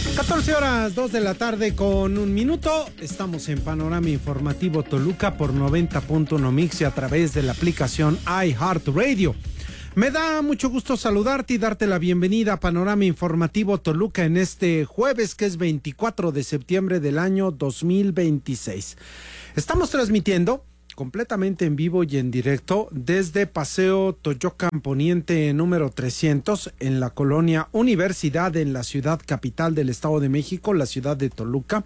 14 horas, 2 de la tarde con un minuto. Estamos en Panorama Informativo Toluca por 90.1 Mix y a través de la aplicación iHeartRadio. Me da mucho gusto saludarte y darte la bienvenida a Panorama Informativo Toluca en este jueves, que es 24 de septiembre del año 2026. Estamos transmitiendo completamente en vivo y en directo desde Paseo Toyocan Poniente número 300 en la colonia Universidad, en la ciudad capital del Estado de México, la ciudad de Toluca.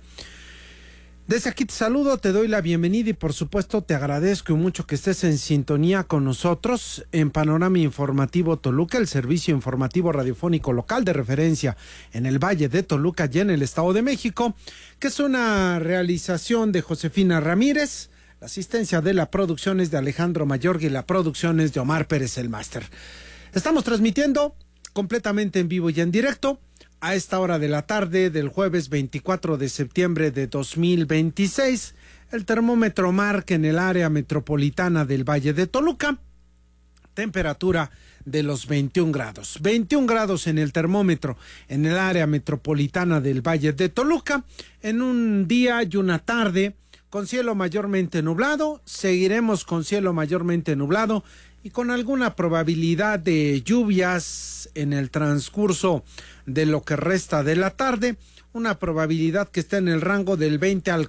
Desde aquí te saludo, te doy la bienvenida y por supuesto te agradezco mucho que estés en sintonía con nosotros en Panorama Informativo Toluca, el servicio informativo radiofónico local de referencia en el Valle de Toluca y en el Estado de México, que es una realización de Josefina Ramírez. La asistencia de la producción es de Alejandro Mayorga y la producción es de Omar Pérez, el máster. Estamos transmitiendo completamente en vivo y en directo a esta hora de la tarde del jueves 24 de septiembre de 2026. El termómetro marca en el área metropolitana del Valle de Toluca temperatura de los 21 grados. 21 grados en el termómetro en el área metropolitana del Valle de Toluca, en un día y una tarde con cielo mayormente nublado. Seguiremos con cielo mayormente nublado y con alguna probabilidad de lluvias en el transcurso de lo que resta de la tarde, una probabilidad que está en el rango del 20 al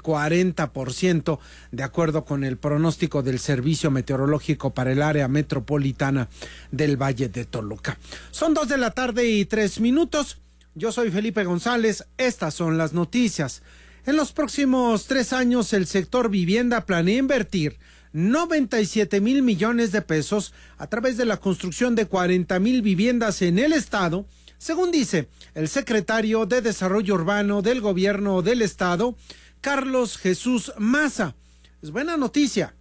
40%, de acuerdo con el pronóstico del Servicio Meteorológico para el área metropolitana del Valle de Toluca. Son 2 de la tarde y 3 minutos. Yo soy Felipe González. Estas son las noticias. En los próximos 3 años, el sector vivienda planea invertir 97,000 millones de pesos a través de la construcción de 40,000 viviendas en el estado, según dice el secretario de Desarrollo Urbano del Gobierno del Estado, Carlos Jesús Maza. Es buena noticia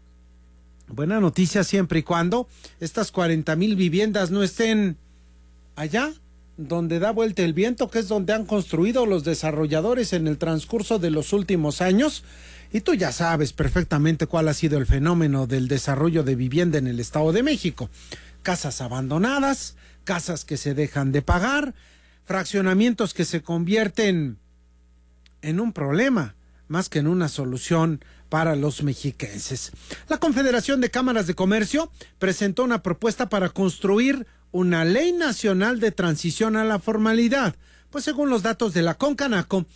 siempre y cuando estas 40,000 viviendas no estén allá donde da vuelta el viento, que es donde han construido los desarrolladores en el transcurso de los últimos años. Y tú ya sabes perfectamente cuál ha sido el fenómeno del desarrollo de vivienda en el Estado de México. Casas abandonadas, casas que se dejan de pagar, fraccionamientos que se convierten en un problema más que en una solución para los mexiquenses. La Confederación de Cámaras de Comercio presentó una propuesta para construir una ley nacional de transición a la formalidad, pues según los datos de la Concanaco,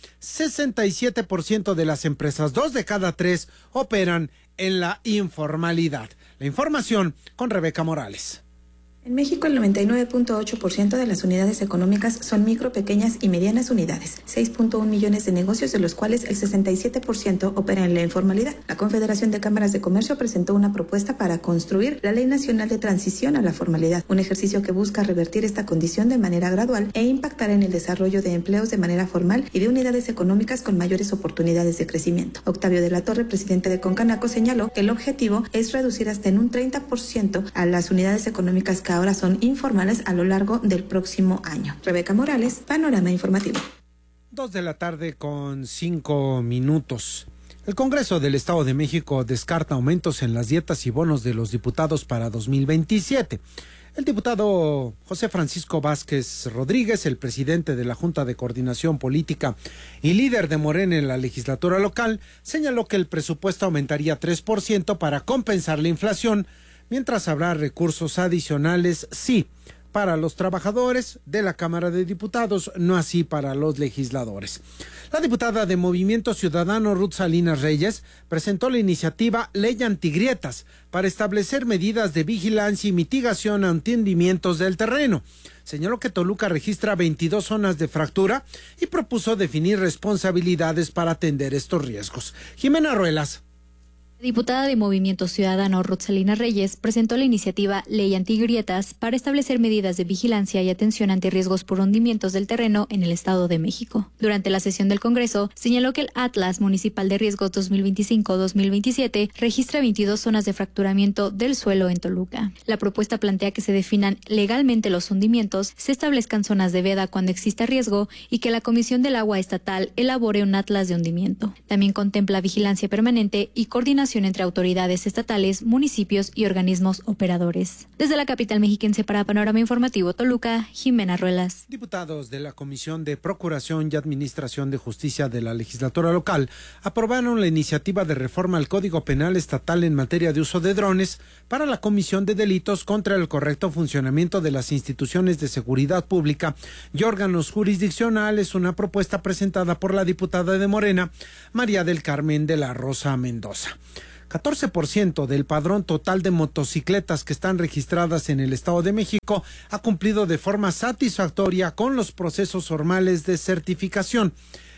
67% de las empresas, 2 de cada 3, operan en la informalidad. La información con Rebeca Morales. En México, el 99.8% de las unidades económicas son micro, pequeñas y medianas unidades, 6.1 millones de negocios, de los cuales el 67% opera en la informalidad. La Confederación de Cámaras de Comercio presentó una propuesta para construir la Ley Nacional de Transición a la Formalidad, un ejercicio que busca revertir esta condición de manera gradual e impactar en el desarrollo de empleos de manera formal y de unidades económicas con mayores oportunidades de crecimiento. Octavio de la Torre, presidente de Concanaco, señaló que el objetivo es reducir hasta en un 30% a las unidades económicas que ahora son informales a lo largo del próximo año. Rebeca Morales, Panorama Informativo. 2 de la tarde con 5 minutos. El Congreso del Estado de México descarta aumentos en las dietas y bonos de los diputados para 2027. El diputado José Francisco Vázquez Rodríguez, el presidente de la Junta de Coordinación Política y líder de Morena en la legislatura local, señaló que el presupuesto aumentaría 3% para compensar la inflación, mientras habrá recursos adicionales, sí, para los trabajadores de la Cámara de Diputados, no así para los legisladores. La diputada de Movimiento Ciudadano, Ruth Salinas Reyes, presentó la iniciativa Ley Antigrietas para establecer medidas de vigilancia y mitigación ante hundimientos del terreno. Señaló que Toluca registra 22 zonas de fractura y propuso definir responsabilidades para atender estos riesgos. Jimena Ruelas. La diputada de Movimiento Ciudadano, Ruth Salinas Reyes, presentó la iniciativa Ley Antigrietas para establecer medidas de vigilancia y atención ante riesgos por hundimientos del terreno en el Estado de México. Durante la sesión del Congreso, señaló que el Atlas Municipal de Riesgos 2025-2027 registra 22 zonas de fracturamiento del suelo en Toluca. La propuesta plantea que se definan legalmente los hundimientos, se establezcan zonas de veda cuando exista riesgo y que la Comisión del Agua Estatal elabore un atlas de hundimiento. También contempla vigilancia permanente y coordinación coordinación entre autoridades estatales, municipios y organismos operadores. Desde la capital mexiquense para Panorama Informativo Toluca, Jimena Ruelas. Diputados de la Comisión de Procuración y Administración de Justicia de la Legislatura local aprobaron la iniciativa de reforma al Código Penal Estatal en materia de uso de drones para la comisión de delitos contra el correcto funcionamiento de las instituciones de seguridad pública y órganos jurisdiccionales, una propuesta presentada por la diputada de Morena, María del Carmen de la Rosa Mendoza. 14% del padrón total de motocicletas que están registradas en el Estado de México ha cumplido de forma satisfactoria con los procesos formales de certificación.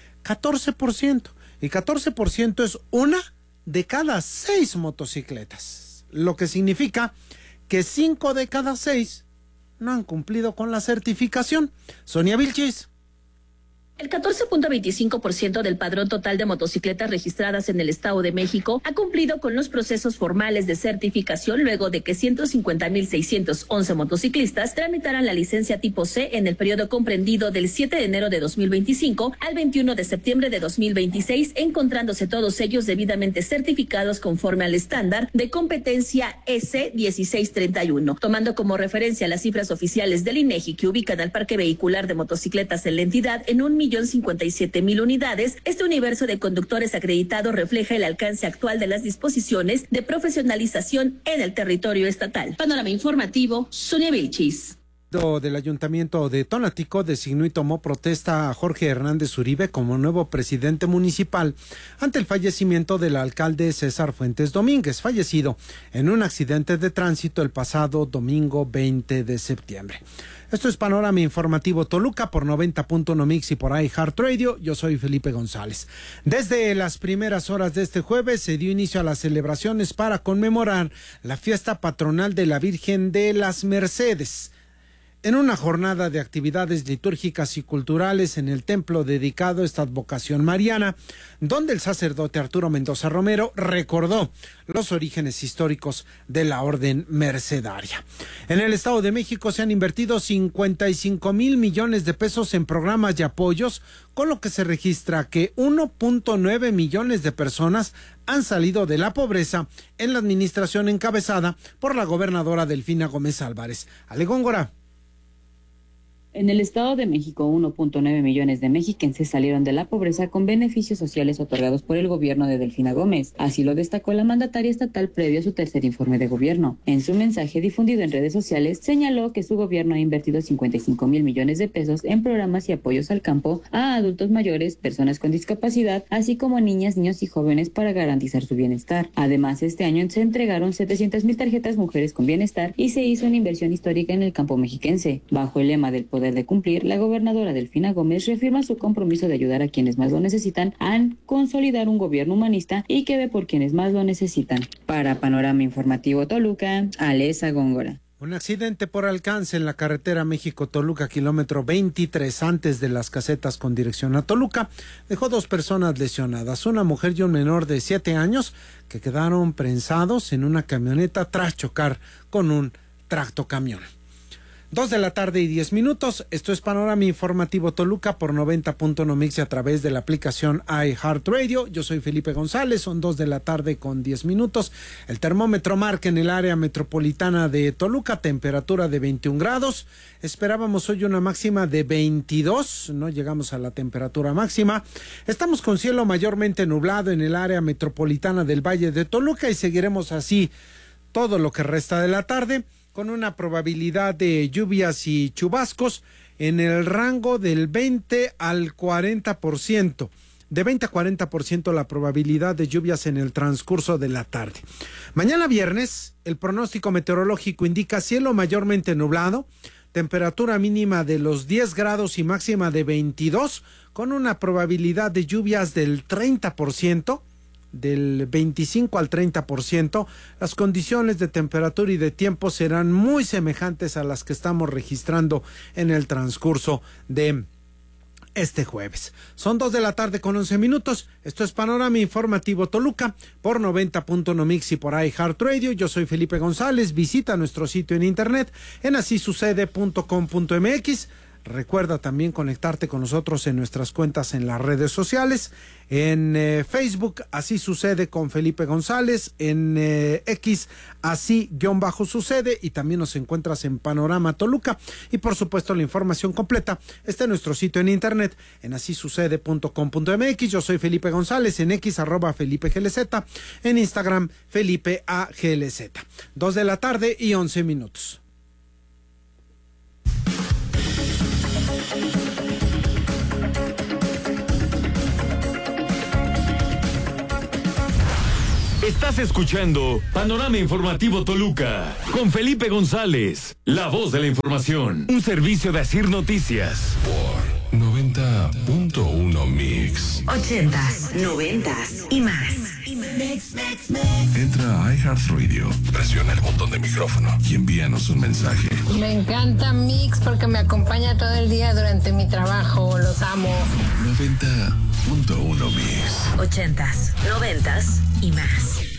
14%. Y 14% es una de cada 6 motocicletas, lo que significa que 5 de cada 6 no han cumplido con la certificación. Sonia Vilchis. El 14.25% del padrón total de motocicletas registradas en el Estado de México ha cumplido con los procesos formales de certificación luego de que 150.611 motociclistas tramitaran la licencia tipo C en el periodo comprendido del 7 de enero de 2025 al 21 de septiembre de 2026, encontrándose todos ellos debidamente certificados conforme al estándar de competencia S1631. Tomando como referencia las cifras oficiales del INEGI que ubican al parque vehicular de motocicletas en la entidad en 1.057.000 unidades, este universo de conductores acreditados refleja el alcance actual de las disposiciones de profesionalización en el territorio estatal. Panorama Informativo, Sonia Vilchis. Del Ayuntamiento de Tonatico designó y tomó protesta a Jorge Hernández Uribe como nuevo presidente municipal ante el fallecimiento del alcalde César Fuentes Domínguez, fallecido en un accidente de tránsito el pasado domingo 20 de septiembre. Esto es Panorama Informativo Toluca por 90.1 Mix y por iHeartRadio. Yo soy Felipe González. Desde las primeras horas de este jueves se dio inicio a las celebraciones para conmemorar la fiesta patronal de la Virgen de las Mercedes. En una jornada de actividades litúrgicas y culturales en el templo dedicado a esta advocación mariana, donde el sacerdote Arturo Mendoza Romero recordó los orígenes históricos de la orden mercedaria. En el Estado de México se han invertido 55,000 millones de pesos en programas y apoyos, con lo que se registra que 1.9 millones de personas han salido de la pobreza en la administración encabezada por la gobernadora Delfina Gómez Álvarez. Ale Góngora. En el Estado de México, 1.9 millones de mexiquenses salieron de la pobreza con beneficios sociales otorgados por el gobierno de Delfina Gómez. Así lo destacó la mandataria estatal previo a su tercer informe de gobierno. En su mensaje difundido en redes sociales, señaló que su gobierno ha invertido 55,000 millones de pesos en programas y apoyos al campo, a adultos mayores, personas con discapacidad, así como a niñas, niños y jóvenes para garantizar su bienestar. Además, este año se entregaron 700,000 tarjetas Mujeres con Bienestar y se hizo una inversión histórica en el campo mexiquense. Bajo el lema del poder de cumplir, la gobernadora Delfina Gómez reafirma su compromiso de ayudar a quienes más lo necesitan, a consolidar un gobierno humanista y que ve por quienes más lo necesitan. Para Panorama Informativo Toluca, Alesa Góngora. Un accidente por alcance en la carretera México-Toluca, kilómetro 23, antes de las casetas con dirección a Toluca, dejó 2 personas lesionadas, una mujer y un menor de 7 años, que quedaron prensados en una camioneta tras chocar con un tractocamión. 2:10 p.m. Esto es Panorama Informativo Toluca por 90.1 Mix a través de la aplicación iHeartRadio. Yo soy Felipe González, son 2:10 p.m. El termómetro marca en el área metropolitana de Toluca temperatura de 21 grados. Esperábamos hoy una máxima de 22, no llegamos a la temperatura máxima. Estamos con cielo mayormente nublado en el área metropolitana del Valle de Toluca y seguiremos así todo lo que resta de la tarde, con una probabilidad de lluvias y chubascos en el rango del 20 al 40%. De 20 a 40% la probabilidad de lluvias en el transcurso de la tarde. Mañana viernes, el pronóstico meteorológico indica cielo mayormente nublado, temperatura mínima de los 10 grados y máxima de 22, con una probabilidad de lluvias del 30%. Del 25 al 30%, las condiciones de temperatura y de tiempo serán muy semejantes a las que estamos registrando en el transcurso de este jueves. Son 2:11 p.m. Esto es Panorama Informativo Toluca por 90.1 Mix y por iHeartRadio. Yo soy Felipe González. Visita nuestro sitio en internet en asisucede.com.mx. Recuerda también conectarte con nosotros en nuestras cuentas en las redes sociales. En Facebook, Así Sucede con Felipe González. En X, Así_Sucede. Y también nos encuentras en Panorama Toluca. Y por supuesto, la información completa está en nuestro sitio en internet, en asisucede.com.mx. Yo soy Felipe González, en X, @FelipeGLZ. En Instagram, FelipeAGLZ. 2:11 p.m. Estás escuchando Panorama Informativo Toluca con Felipe González, la voz de la información. Un servicio de Asir Noticias. Por 90.1 Mix. 80s, 90s y más. Entra a iHeartRadio, presiona el botón de micrófono y envíanos un mensaje. Me encanta Mix porque me acompaña todo el día durante mi trabajo. Los amo. 90.1 Mix. 80s, 90s y más.